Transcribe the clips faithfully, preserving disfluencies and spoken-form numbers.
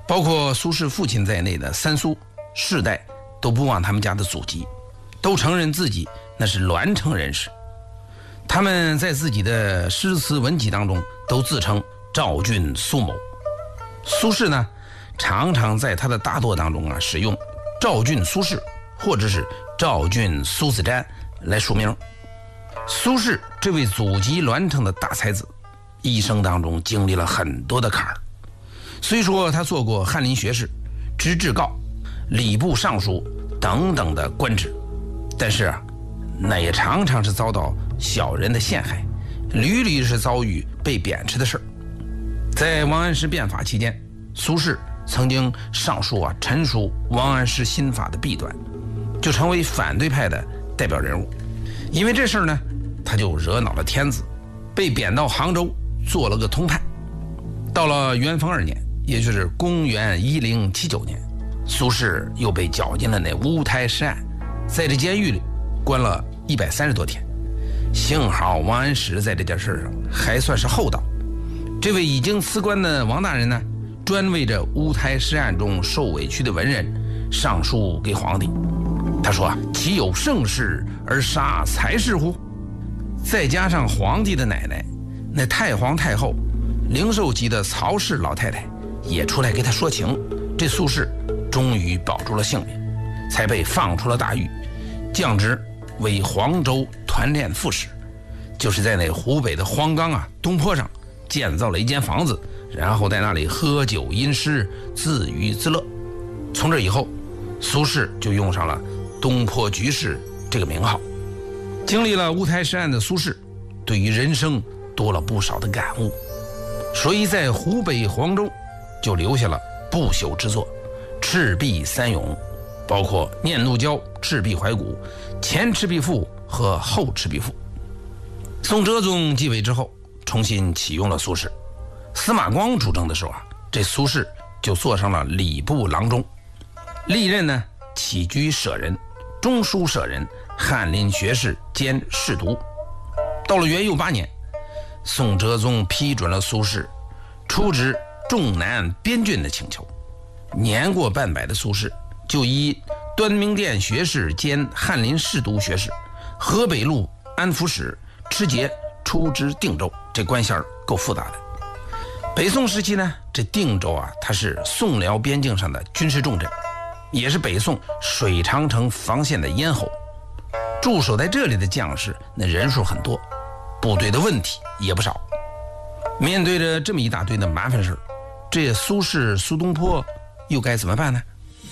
包括苏轼父亲在内的三苏世代都不忘他们家的祖籍，都承认自己那是栾城人士。他们在自己的诗词文集当中都自称赵郡苏某。苏轼呢，常常在他的大作当中啊，使用赵郡苏轼或者是赵郡苏子瞻来署名。苏轼这位祖籍栾城的大才子，一生当中经历了很多的坎儿。虽说他做过翰林学士、知制诰、礼部尚书等等的官职，但是啊，那也常常是遭到小人的陷害，屡屡是遭遇被贬斥的事儿。在王安石变法期间，苏轼曾经上书啊陈述王安石新法的弊端，就成为反对派的代表人物。因为这事儿呢，他就惹恼了天子，被贬到杭州做了个通判。到了元丰二年，也就是公元一零七九年，苏轼又被绞进了那乌台诗案，在这监狱里关了一百三十多天。幸好王安石在这件事上还算是厚道，这位已经辞官的王大人呢，专为这乌台诗案中受委屈的文人上书给皇帝。他说：“岂有盛世而杀才士乎？”再加上皇帝的奶奶那太皇太后灵寿级的曹氏老太太也出来给他说情，这苏轼终于保住了性命，才被放出了大狱，降职为黄州团练副使，就是在那湖北的黄冈啊东坡上建造了一间房子，然后在那里喝酒吟诗，自娱自乐。从这以后，苏轼就用上了东坡居士这个名号。经历了乌台诗案的苏轼，对于人生多了不少的感悟，所以在湖北黄州就留下了不朽之作《赤壁三咏》，包括《念怒娇》《赤壁怀古》《前赤壁赋》和《后赤壁赋》。宋哲宗继位之后，重新启用了苏轼。司马光主政的时候啊，这苏轼就做上了礼部郎中，历任呢起居舍人、中书舍人、翰林学士兼侍读。到了元佑八年，宋哲宗批准了苏轼出职仲南边郡的请求。年过半百的苏轼就以端明殿学士兼翰林侍读学士、河北路安抚使、持节出知定州，这官衔够复杂的。北宋时期呢，这定州啊，它是宋辽边境上的军事重镇，也是北宋水长城防线的咽喉。驻守在这里的将士那人数很多，部队的问题也不少。面对着这么一大堆的麻烦事，这苏轼苏东坡又该怎么办呢？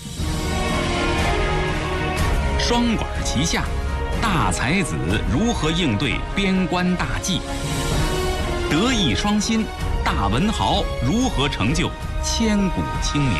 双管齐下，大才子如何应对边关大计？德艺双馨，大文豪如何成就千古清明？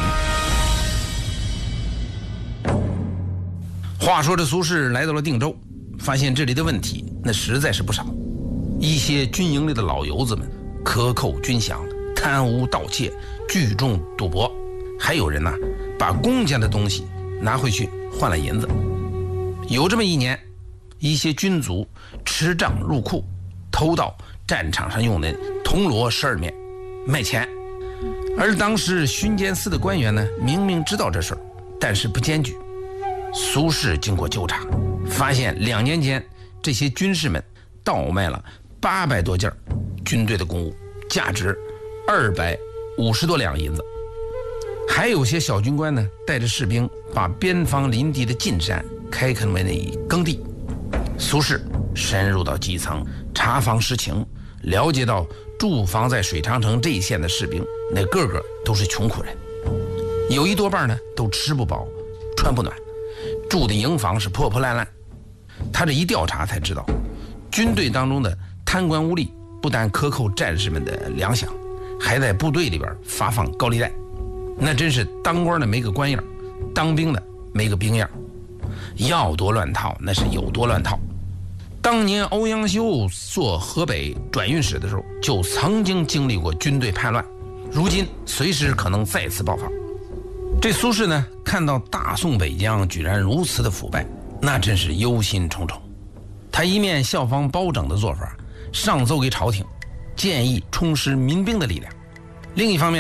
话说这苏轼来到了定州，发现这里的问题那实在是不少。一些军营里的老油子们克扣军饷、贪污盗窃、聚众赌博，还有人呢、啊、把公家的东西拿回去换了银子。有这么一年，一些军卒持杖入库，偷盗战场上用的铜锣十二面卖钱。而当时巡监司的官员呢，明明知道这事儿，但是不检举。苏轼经过纠查，发现两年间这些军士们盗卖了八百多件军队的公物，价值二百五十多两银子。还有些小军官呢，带着士兵把边防临地的进山开垦为那耕地。苏轼深入到基层，查访实情，了解到驻防在水长城这一线的士兵，那个个都是穷苦人，有一多半呢都吃不饱穿不暖，住的营房是破破烂烂。他这一调查才知道，军队当中的贪官污吏不但克扣战士们的粮饷，还在部队里边发放高利贷，那真是当官的没个官样，当兵的没个兵样，要多乱套那是有多乱套。当年欧阳修做河北转运使的时候，就曾经经历过军队叛乱，如今随时可能再次爆发。这苏轼呢，看到大宋北疆居然如此的腐败，那真是忧心忡忡。他一面效仿包拯的做法，上奏给朝廷，建议充实民兵的力量；另一方面呢，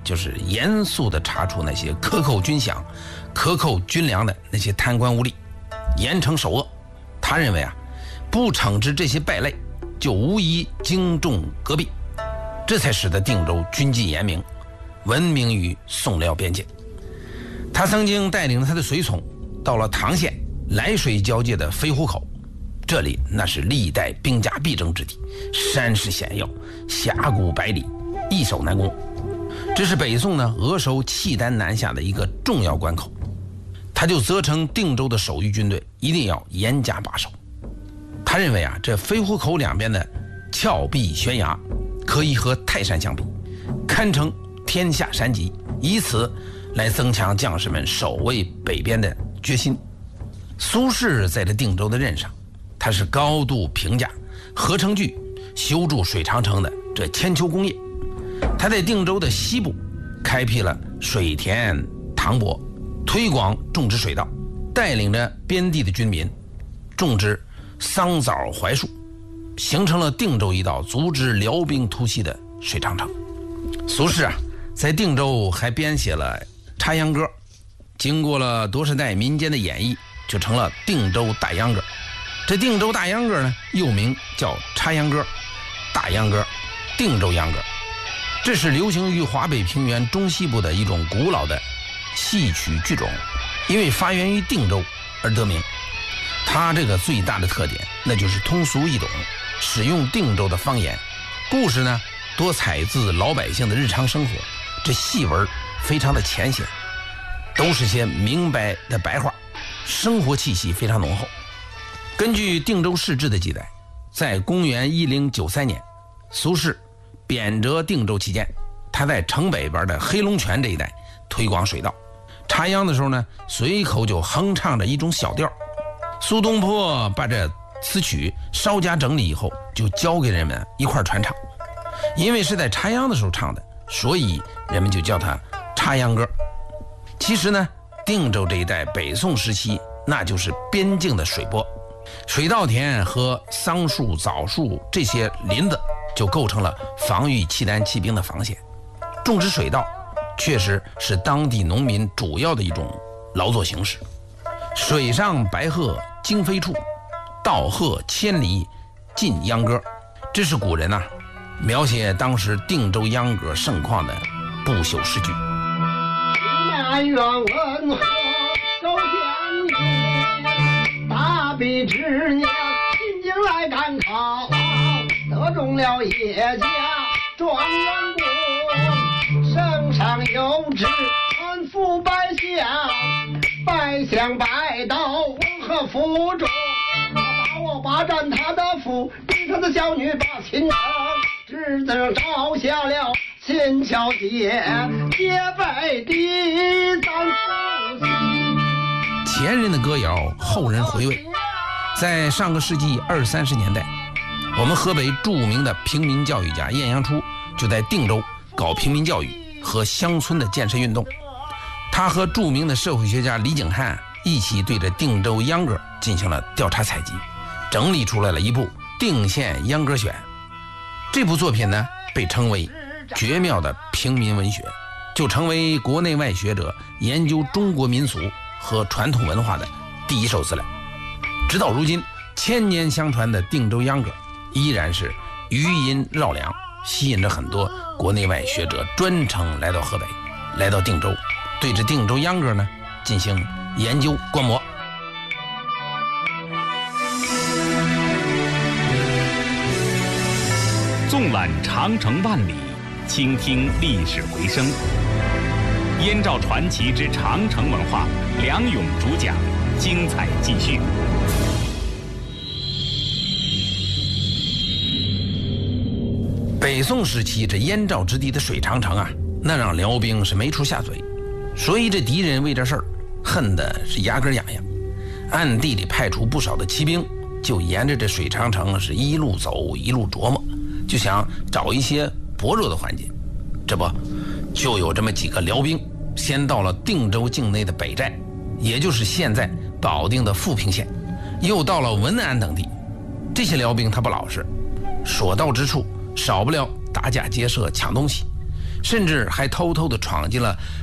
就是严肃地查处那些克扣军饷、克扣军粮的那些贪官污吏，严惩首恶。他认为啊，不惩治这些败类，就无疑惊动戈壁，这才使得定州军纪严明，闻名于宋辽边界。他曾经带领他的随从到了唐县涞水交界的飞虎口，这里那是历代兵家必争之地，山势险要，峡谷百里，易守难攻。这是北宋呢扼守契丹南下的一个重要关口，他就责成定州的守御军队一定要严加把守。他认为啊，这飞虎口两边的峭壁悬崖可以和泰山相比，堪称天下山脊，以此来增强将士们守卫北边的决心。苏轼在这定州的任上，他是高度评价何承규修筑水长城的这千秋功业。他在定州的西部开辟了水田塘泊，推广种植水稻，带领着边地的军民种植桑枣槐树，形成了定州一道阻止辽兵突袭的水长城。苏轼啊，在定州还编写了《插秧歌》，经过了多少代民间的演绎，就成了定州大秧歌。这定州大秧歌呢，又名叫插秧歌、大秧歌、定州秧歌。这是流行于华北平原中西部的一种古老的戏曲剧种，因为发源于定州而得名。它这个最大的特点，那就是通俗易懂，使用定州的方言，故事呢多采自老百姓的日常生活，这戏文非常的浅显，都是些明白的白话，生活气息非常浓厚。根据定州市志的记载，在公元一零九三年，苏轼贬谪定州期间，他在城北边的黑龙泉这一带推广水稻，插秧的时候呢，随口就哼唱着一种小调。苏东坡把这词曲稍加整理以后，就教给人们一块传唱。因为是在插秧的时候唱的，所以人们就叫它插秧歌。其实呢，定州这一带北宋时期那就是边境的水泊，水稻田和桑树、枣树这些林子就构成了防御契丹骑兵的防线。种植水稻确实是当地农民主要的一种劳作形式。水上白鹤惊飞处，稻鹤千里尽秧歌，这是古人呐、啊、描写当时定州秧歌盛况的不朽诗句。 南园文和走向你，大比之娘进京来赶考，得中了叶家状元公，圣上有旨安抚百姓，百姓拜到文和府中，把我霸占他的府，逼他的小女把秦城，只得招下了秦桥街，结拜第三夫妻。 前人的歌谣，后人回味。在上个世纪二三十年代，我们河北著名的平民教育家晏阳初就在定州搞平民教育和乡村的建设运动。他和著名的社会学家李景汉一起对着定州秧歌进行了调查采集，整理出来了一部《定县秧歌选》。这部作品呢，被称为绝妙的平民文学，就成为国内外学者研究中国民俗和传统文化的第一手资料。直到如今，千年相传的定州秧歌依然是余音绕梁，吸引着很多国内外学者专程来到河北，来到定州，对着定州秧歌呢进行研究观摩。 纵览长城万里，倾听历史回声。燕赵传奇之长城文化，梁勇主讲，精彩继续。 北宋时期，这燕赵之地的水长城啊，那让辽兵是没处下嘴，所以这敌人为这事儿恨的是牙根痒痒，暗地里派出不少的骑兵，就沿着这水长城是一路走一路琢磨，就想找一些薄弱的环节。这不，就有这么几个辽兵，先到了定州境内的北寨，也就是现在保定的富平县，又到了文安等地。这些辽兵他不老实，所到之处少不了打家劫舍抢东西， 甚至还偷偷地闯进了